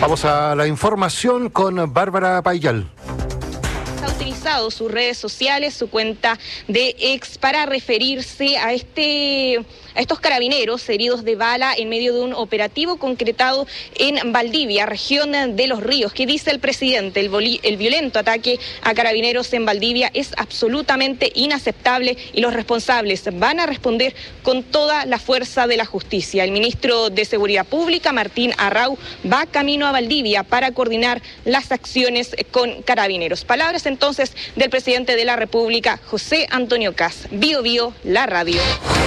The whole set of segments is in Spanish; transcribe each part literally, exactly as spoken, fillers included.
Vamos a la información con Bárbara Payal. Ha utilizado sus redes sociales, su cuenta de X, para referirse a este a estos carabineros heridos de bala en medio de un operativo concretado en Valdivia, región de Los Ríos. ¿Qué dice el presidente? El, boli, el violento ataque a carabineros en Valdivia es absolutamente inaceptable y los responsables van a responder con toda la fuerza de la justicia. El ministro de Seguridad Pública, Martín Arrau, va camino a Valdivia para coordinar las acciones con carabineros. Palabras entonces del presidente de la República, José Antonio Kast. Bio Bio, la radio.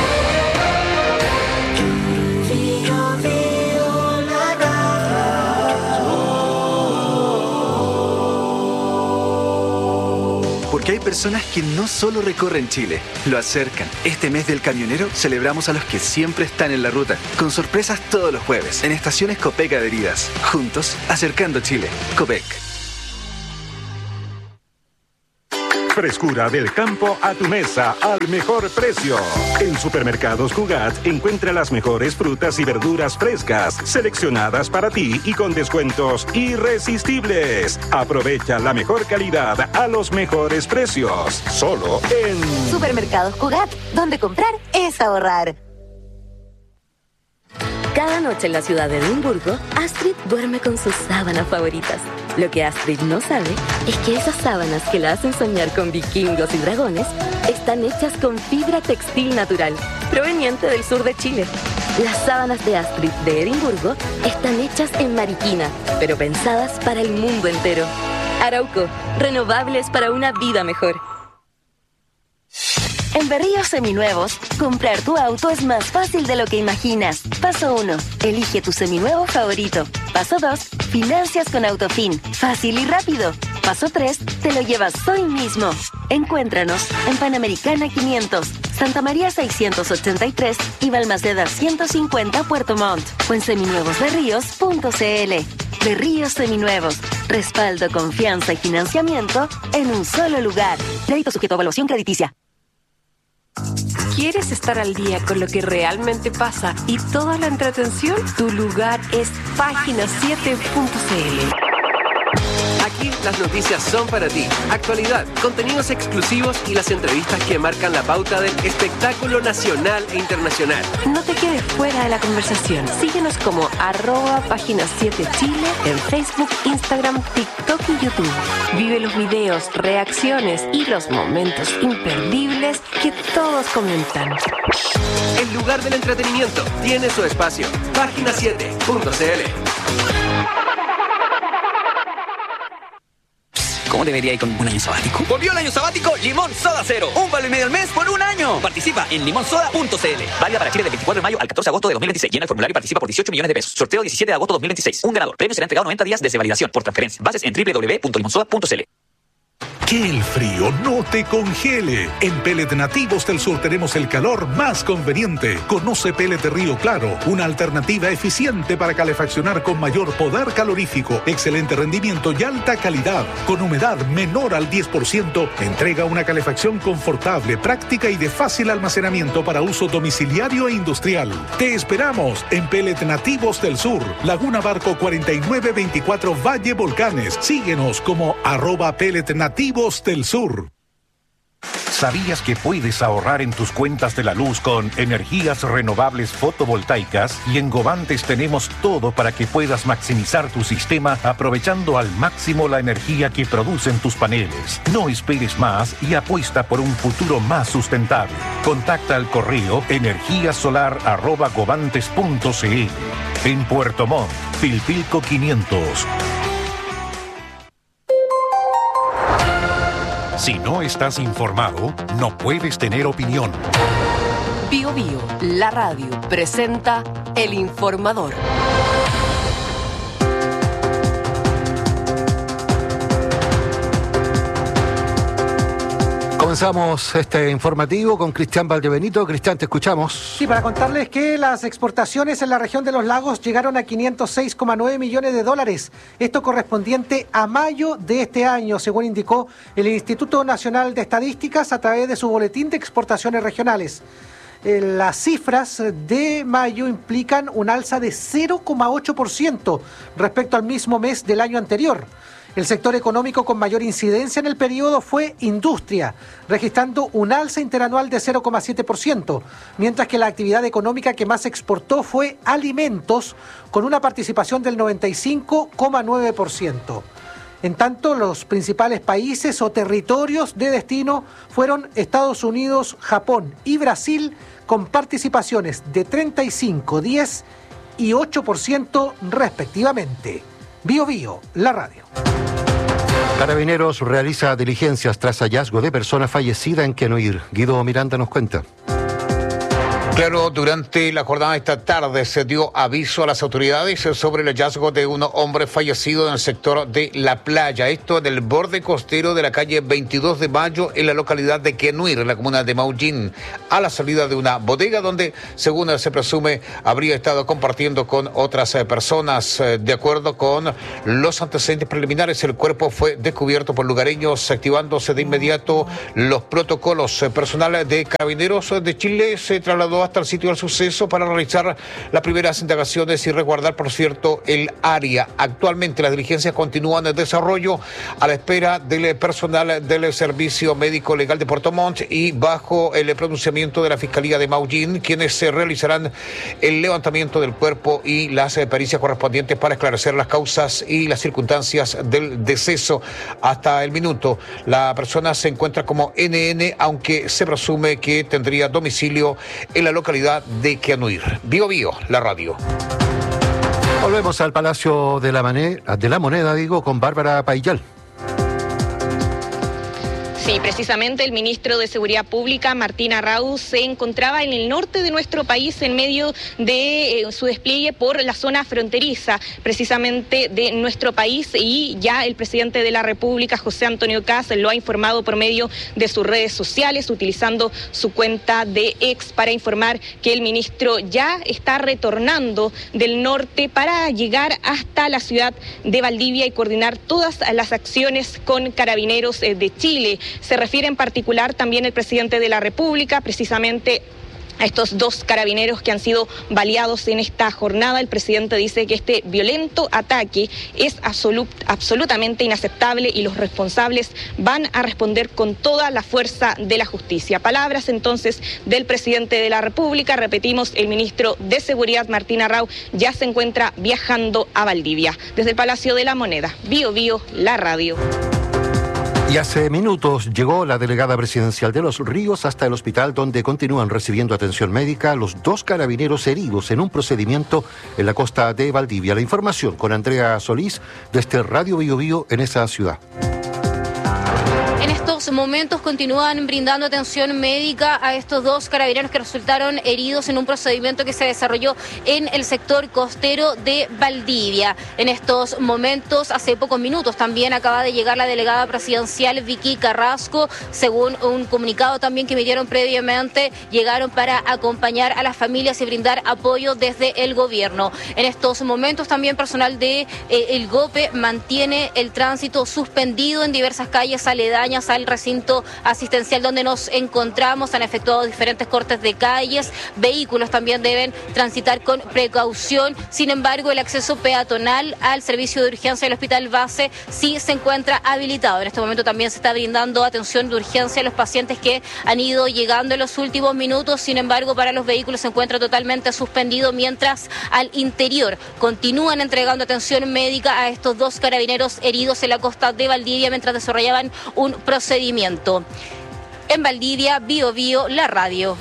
Porque hay personas que no solo recorren Chile, lo acercan. Este mes del camionero celebramos a los que siempre están en la ruta, con sorpresas todos los jueves, en estaciones Copec adheridas. Juntos, acercando Chile. Copec. Frescura del campo a tu mesa al mejor precio. En Supermercados Cugat encuentra las mejores frutas y verduras frescas, seleccionadas para ti y con descuentos irresistibles. Aprovecha la mejor calidad a los mejores precios. Solo en Supermercados Cugat, donde comprar es ahorrar. Cada noche en la ciudad de Edimburgo, Astrid duerme con sus sábanas favoritas. Lo que Astrid no sabe es que esas sábanas que la hacen soñar con vikingos y dragones están hechas con fibra textil natural, proveniente del sur de Chile. Las sábanas de Astrid de Edimburgo están hechas en Mariquina, pero pensadas para el mundo entero. Arauco, renovables para una vida mejor. En Berríos Seminuevos, comprar tu auto es más fácil de lo que imaginas. Paso uno. Elige tu seminuevo favorito. Paso dos. Financias con Autofin. Fácil y rápido. Paso tres. Te lo llevas hoy mismo. Encuéntranos en Panamericana quinientos, Santa María seiscientos ochenta y tres y Balmaceda ciento cincuenta Puerto Montt. O en seminuevosberríos punto cl. Berríos Seminuevos. Respaldo, confianza y financiamiento en un solo lugar. Crédito sujeto a evaluación crediticia. ¿Quieres estar al día con lo que realmente pasa y toda la entretención? Tu lugar es página siete punto cl. Aquí las noticias son para ti. Actualidad, contenidos exclusivos y las entrevistas que marcan la pauta del espectáculo nacional e internacional. No te quedes fuera de la conversación. Síguenos como arroba página siete Chile en Facebook, Instagram, TikTok y YouTube. Vive los videos, reacciones y los momentos imperdibles que todos comentan. El lugar del entretenimiento tiene su espacio. página siete punto cl. ¿Cómo debería ir con un año sabático? Volvió el año sabático Limón Soda Cero. Un vale y medio al mes por un año. Participa en limón soda punto cl. Válida para Chile del veinticuatro de mayo al catorce de agosto de dos mil veintiséis. Llena el formulario y participa por dieciocho millones de pesos. Sorteo diecisiete de agosto de dos mil veintiséis. Un ganador. Premio será entregado noventa días desde validación por transferencia. Bases en doble u doble u doble u punto limón soda punto cl. Que el frío no te congele. En Pellet Nativos del Sur tenemos el calor más conveniente. Conoce Pellet Río Claro, una alternativa eficiente para calefaccionar con mayor poder calorífico, excelente rendimiento y alta calidad. Con humedad menor al diez por ciento, entrega una calefacción confortable, práctica y de fácil almacenamiento para uso domiciliario e industrial. Te esperamos en Pellet Nativos del Sur, Laguna Barco cuarenta y nueve veinticuatro Valle Volcanes. Síguenos como arroba Pellet Nativos del Sur. ¿Sabías que puedes ahorrar en tus cuentas de la luz con energías renovables fotovoltaicas? Y en Govantes tenemos todo para que puedas maximizar tu sistema aprovechando al máximo la energía que producen tus paneles. No esperes más y apuesta por un futuro más sustentable. Contacta al correo energíasolar arroba govantes punto cl. En Puerto Montt, Pilpilco quinientos. Si no estás informado, no puedes tener opinión. Bio Bio, la radio, presenta El Informador. Comenzamos este informativo con Cristian Valdebenito. Cristian, te escuchamos. Sí, para contarles que las exportaciones en la región de los lagos llegaron a quinientos seis coma nueve millones de dólares. Esto correspondiente a mayo de este año, según indicó el Instituto Nacional de Estadísticas a través de su boletín de exportaciones regionales. eh, las cifras de mayo implican un alza de cero coma ocho por ciento respecto al mismo mes del año anterior. El sector económico con mayor incidencia en el periodo fue industria, registrando un alza interanual de cero coma siete por ciento, mientras que la actividad económica que más exportó fue alimentos, con una participación del noventa y cinco coma nueve por ciento. En tanto, los principales países o territorios de destino fueron Estados Unidos, Japón y Brasil, con participaciones de treinta y cinco, diez y ocho por ciento respectivamente. Bio Bio, la radio. Carabineros realiza diligencias tras hallazgo de persona fallecida en Quenuir. Guido Miranda nos cuenta. Claro, durante la jornada de esta tarde se dio aviso a las autoridades sobre el hallazgo de un hombre fallecido en el sector de La Playa. Esto en el borde costero de la calle veintidós de mayo en la localidad de Quenuir, en la comuna de Maullín, a la salida de una bodega donde, según se presume, habría estado compartiendo con otras personas. De acuerdo con los antecedentes preliminares, el cuerpo fue descubierto por lugareños, activándose de inmediato los protocolos. Personal de Carabineros de Chile se trasladó hasta el sitio del suceso para realizar las primeras indagaciones y resguardar, por cierto, el área. Actualmente las diligencias continúan en desarrollo a la espera del personal del Servicio Médico Legal de Puerto Montt y bajo el pronunciamiento de la Fiscalía de Maullín, quienes se realizarán el levantamiento del cuerpo y las pericias correspondientes para esclarecer las causas y las circunstancias del deceso. Hasta el minuto, la persona se encuentra como N N, aunque se presume que tendría domicilio en la localidad de Quenuir. Bio Bio, la radio. Volvemos al Palacio de la, Mané, de la Moneda, digo, con Bárbara Paillal. Sí, precisamente el ministro de Seguridad Pública, Martín Arauz, se encontraba en el norte de nuestro país en medio de eh, su despliegue por la zona fronteriza, precisamente de nuestro país, y ya el presidente de la República, José Antonio Kast, lo ha informado por medio de sus redes sociales, utilizando su cuenta de X para informar que el ministro ya está retornando del norte para llegar hasta la ciudad de Valdivia y coordinar todas las acciones con Carabineros eh, de Chile. Se refiere en particular también el presidente de la República, precisamente a estos dos carabineros que han sido baleados en esta jornada. El presidente dice que este violento ataque es absolut, absolutamente inaceptable y los responsables van a responder con toda la fuerza de la justicia. Palabras entonces del presidente de la República. Repetimos, el ministro de Seguridad, Martín Arauz, ya se encuentra viajando a Valdivia. Desde el Palacio de la Moneda, Bio Bio, la radio. Y hace minutos llegó la delegada presidencial de Los Ríos hasta el hospital donde continúan recibiendo atención médica los dos carabineros heridos en un procedimiento en la costa de Valdivia. La información con Andrea Solís desde Radio Bio Bio en esa ciudad. En estos momentos continúan brindando atención médica a estos dos carabineros que resultaron heridos en un procedimiento que se desarrolló en el sector costero de Valdivia. En estos momentos, hace pocos minutos, también acaba de llegar la delegada presidencial Vicky Carrasco. Según un comunicado también que emitieron previamente, llegaron para acompañar a las familias y brindar apoyo desde el gobierno. En estos momentos también personal de eh, el GOPE mantiene el tránsito suspendido en diversas calles aledañas al recinto asistencial donde nos encontramos. Han efectuado diferentes cortes de calles, vehículos también deben transitar con precaución. Sin embargo, el acceso peatonal al servicio de urgencia del Hospital Base sí se encuentra habilitado. En este momento también se está brindando atención de urgencia a los pacientes que han ido llegando en los últimos minutos. Sin embargo, para los vehículos se encuentra totalmente suspendido, mientras al interior continúan entregando atención médica a estos dos carabineros heridos en la costa de Valdivia mientras desarrollaban un procedimiento. En Valdivia, Bio Bio, la radio.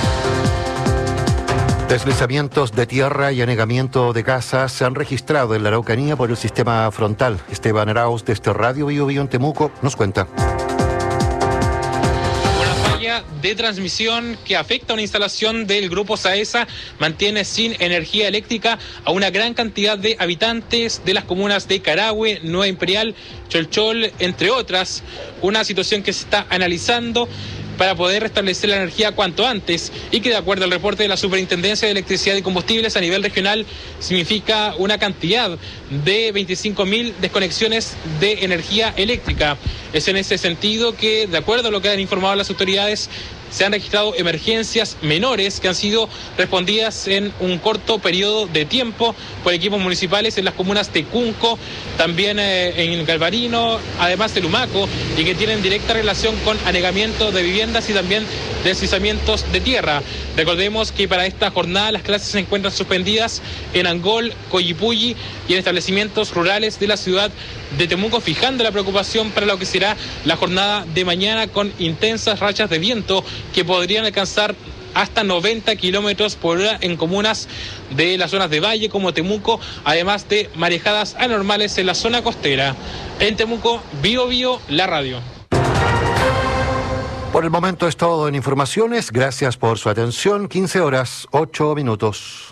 Deslizamientos de tierra y anegamiento de casas se han registrado en la Araucanía por el sistema frontal. Esteban Arauz, desde Radio Bio Bio en Temuco, nos cuenta. De transmisión que afecta a una instalación del grupo SAESA mantiene sin energía eléctrica a una gran cantidad de habitantes de las comunas de Carahue, Nueva Imperial, Cholchol, entre otras. Una situación que se está analizando para poder restablecer la energía cuanto antes y que, de acuerdo al reporte de la Superintendencia de Electricidad y Combustibles a nivel regional, significa una cantidad de veinticinco mil desconexiones de energía eléctrica. Es en ese sentido que, de acuerdo a lo que han informado las autoridades, se han registrado emergencias menores que han sido respondidas en un corto periodo de tiempo por equipos municipales en las comunas de Cunco, también eh, en Galvarino, además de Lumaco, y que tienen directa relación con anegamiento de viviendas y también deslizamientos de tierra. Recordemos que para esta jornada las clases se encuentran suspendidas en Angol, Coyipulli y en establecimientos rurales de la ciudad de Temuco, fijando la preocupación para lo que será la jornada de mañana con intensas rachas de viento que podrían alcanzar hasta noventa kilómetros por hora en comunas de las zonas de valle como Temuco, además de marejadas anormales en la zona costera. En Temuco, Bio Bio, la radio. Por el momento es todo en informaciones. Gracias por su atención. quince horas, ocho minutos.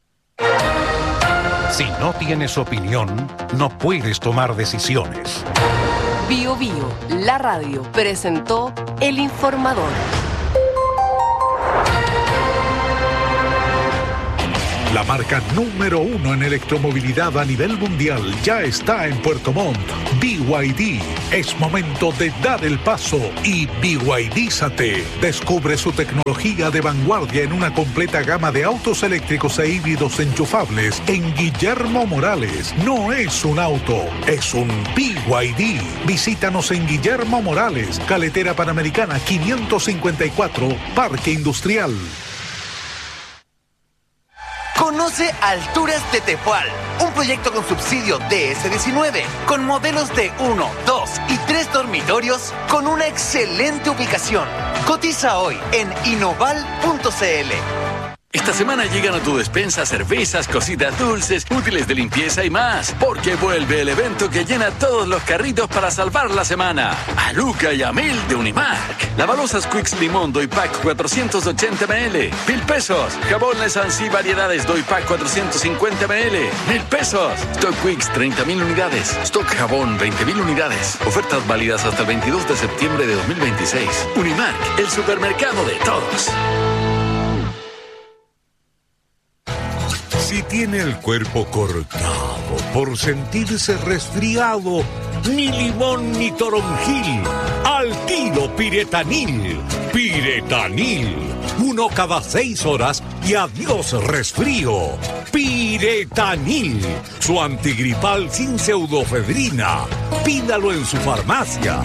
Si no tienes opinión, no puedes tomar decisiones. Bio Bio, la radio, presentó El Informador. La marca número uno en electromovilidad a nivel mundial ya está en Puerto Montt. B Y D. Es momento de dar el paso y BYDízate. Descubre su tecnología de vanguardia en una completa gama de autos eléctricos e híbridos enchufables en Guillermo Morales. No es un auto, es un B Y D. Visítanos en Guillermo Morales, Carretera Panamericana quinientos cincuenta y cuatro, Parque Industrial. Conoce Alturas de Tepual, un proyecto con subsidio D S diecinueve, con modelos de uno, dos y tres dormitorios, con una excelente ubicación. Cotiza hoy en inoval punto c l. Esta semana llegan a tu despensa cervezas, cositas dulces, útiles de limpieza y más, porque vuelve el evento que llena todos los carritos para salvar la semana. A Luca y a Mil de Unimark. Lavalosas Quicks Limón Doypack cuatrocientos ochenta mililitros, mil pesos. Jabón Lesansi Variedades Doypack cuatrocientos cincuenta mililitros, mil pesos. Stock Quicks treinta mil unidades. Stock Jabón veinte mil unidades. Ofertas válidas hasta el veintidós de septiembre de dos mil veintiséis. Unimark, el supermercado de todos. Si tiene el cuerpo cortado por sentirse resfriado, ni limón ni toronjil, al tiro Piretanil. Piretanil, uno cada seis horas y adiós resfrío. Piretanil, su antigripal sin pseudofedrina. Pídalo en su farmacia.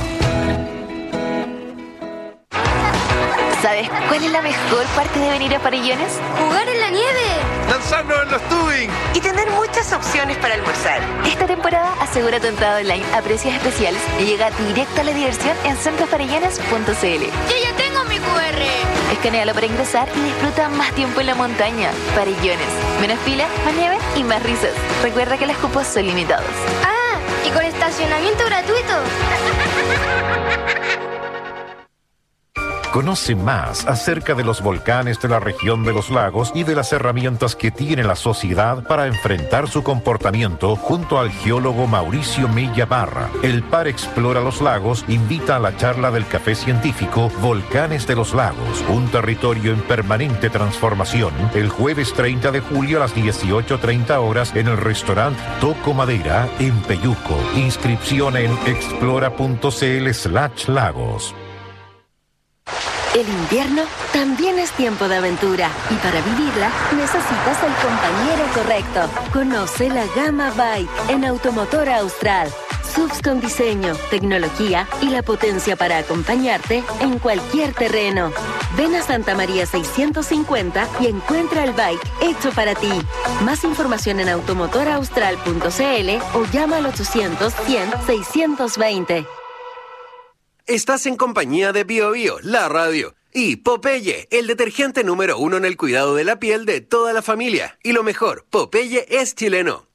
¿Sabes cuál es la mejor parte de venir a Farellones? ¡Jugar en la nieve! ¡Lanzarnos en los tubing! Y tener muchas opciones para almorzar. Esta temporada asegura tu entrada online a precios especiales y llega directo a la diversión en centro farellones punto c l. ¡Yo ya tengo mi cu erre! Escanéalo para ingresar y disfruta más tiempo en la montaña. Farellones. Menos fila, más nieve y más risas. Recuerda que los cupos son limitados. ¡Ah! Y con estacionamiento gratuito. Conoce más acerca de los volcanes de la región de los lagos y de las herramientas que tiene la sociedad para enfrentar su comportamiento junto al geólogo Mauricio Mella Barra. El Par Explora los Lagos invita a la charla del café científico Volcanes de los Lagos, un territorio en permanente transformación, el jueves treinta de julio a las dieciocho treinta horas en el restaurante Toco Madera en Peyuco. Inscripción en explora.cl slash lagos. El invierno también es tiempo de aventura y para vivirla necesitas el compañero correcto. Conoce la gama Bike en Automotor Austral. S U Vs con diseño, tecnología y la potencia para acompañarte en cualquier terreno. Ven a Santa María seiscientos cincuenta y encuentra el bike hecho para ti. Más información en automotor austral punto c l o llama al ochocientos, cien, seiscientos veinte. Estás en compañía de Bio Bio, la radio. Y Popeye, el detergente número uno en el cuidado de la piel de toda la familia. Y lo mejor, Popeye es chileno.